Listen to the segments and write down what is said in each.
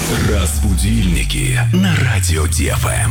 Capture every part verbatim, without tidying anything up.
Разбудильники на радио Ди Эф Эм.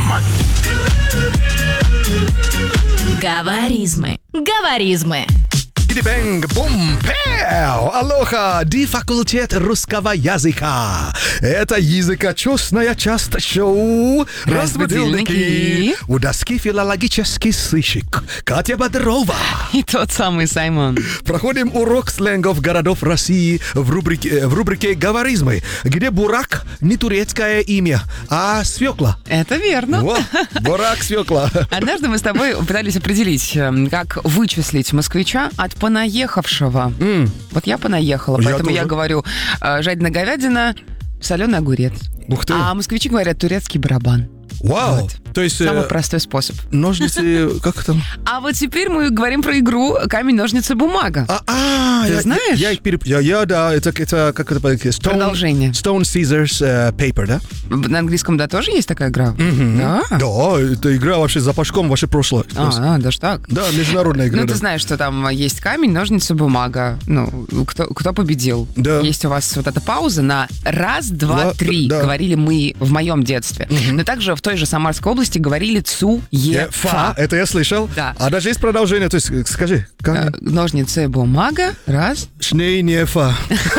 Говоризмы. Говоризмы. Бэнг, бум, пэу! Алоха! Ди факультет русского языка. Это языкочёсная часть шоу «Разбудильники». У доски филологический сыщик Катя Бодрова. И тот самый Саймон. Проходим урок сленгов городов России в рубрике, в рубрике «Говоризмы», где бурак не турецкое имя, а свекла. Это верно. Во, бурак, свекла. Однажды мы с тобой пытались определить, как вычислить москвича от понаехавшего. Mm. Вот я понаехала, Я поэтому тоже. я говорю жадина говядина, соленый огурец. Ух ты. А москвичи говорят турецкий барабан. Вау. Вот. То есть... Самый э, простой способ. Ножницы, как там? А вот теперь мы говорим про игру камень, ножницы, бумага. А, а, Ты я, знаешь? Я, я их переп... Я, я, да, это, это как это по-английски? Stone, Продолжение. Stone, Scissors, uh, Paper, да? На английском, да, тоже есть такая игра? Мгм. Да? Да, это игра вообще за пашком, ваше прошлое. А, а, даже так? Да, международная игра. Ну, да. ты знаешь, что там есть камень, ножницы, бумага. Ну, кто, кто победил? Да. Есть у вас вот эта пауза на раз, два, Два, три. да. Говорили мы в моем детстве. Но также в той же Самарской области говорили цу, е, Э, фа. Это я слышал. Да. А даже есть продолжение, то есть э, скажи. Э, Камень. Ножницы, бумага. Раз. Шней не фа.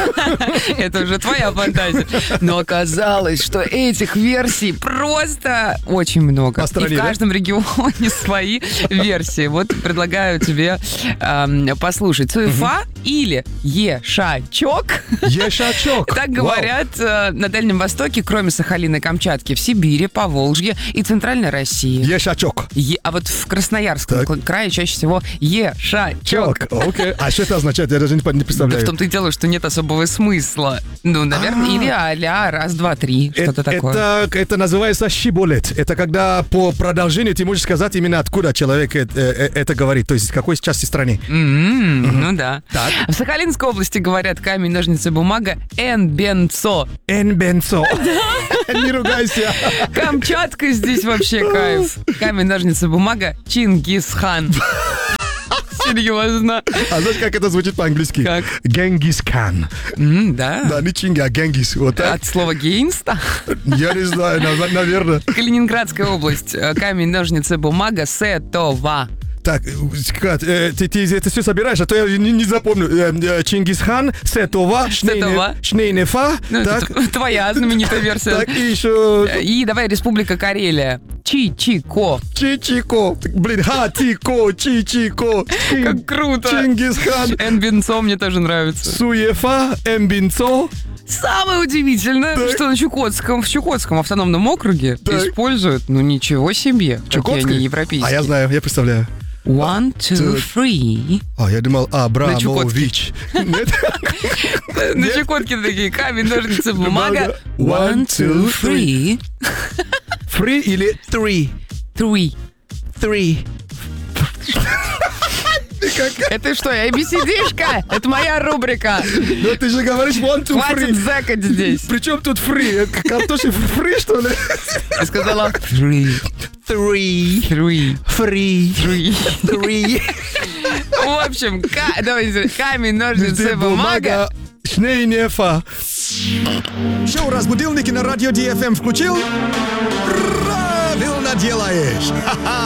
Это уже твоя фантазия. Но оказалось, что этих версий просто очень много. По стране, И в да? каждом регионе свои версии. Вот предлагаю тебе эм, послушать. Цуефа или ешачок. Ешачок. Так говорят э, на Дальнем Востоке, кроме Сахалина и Камчатки, в Сибири, Поволжье и Центральной России. Ешачок. Е- а вот в Красноярском Так. крае чаще всего ешачок. Чок. Окей. А что это означает? Я даже не, по- не Да представляю. в том-то и дело, что нет особого смысла. Ну, наверное, А. или а-ля, раз, два, три, что-то это, такое. Это, это называется щиболет. Это когда по продолжению ты можешь сказать именно откуда человек э, э, это говорит. То есть в какой части страны. М, Ну да. Так. В Сахалинской области говорят камень, ножницы, бумага, энбенцо. Энбенцо. Не ругайся. Камчатка здесь вообще кайф. Камень, ножницы, бумага, Чингисхан. Серьезно. А знаешь, как это звучит по-английски? Как? Генгис-кан. М, Да. Да, не Чинги, а Генгис. Вот так. От слова гейнста. Я не знаю, нав- наверное. Калининградская область. э, Камень, ножницы, бумага, сетова. Так, Кат, э, ты, ты это все собираешь, а то я не, не запомню. Э, э, Чингисхан, Сетова, Сетова. Шнейне- Шнейнефа. Ну, Так, это твоя знаменитая версия. так, и еще И давай Республика Карелия. Чи-чи-ко. Чичико. Блин, Хатико, Чичико. Чин- Как круто. Чингисхан. Энбинцо мне тоже нравится. Суефа, Эмбинцо. Самое удивительное, Так. что на Чукотском, в Чукотском автономном округе Так. используют, ну ничего себе, какие Чукотское? они европейские. А я знаю, я представляю. One, two, three. А, я думал, Абрамович. Нет? На Чукотке такие камень, ножницы, бумага. Бумага. One, two, three. Free или three? Three. Three. Это что, эй би си ди-шка? Это моя рубрика. Ну ты же говоришь one, two, Хватит free. зэкать здесь. Причем тут free? Картоши free, что ли? Я сказала three. Three. Three. Free. Three. Three. В общем, ка- давайте, камень, ножницы, бумага. Шнейнефа. Шоу «Разбудилники» на радио Ди Эф Эм включил? Правильно делаешь. Ха-ха.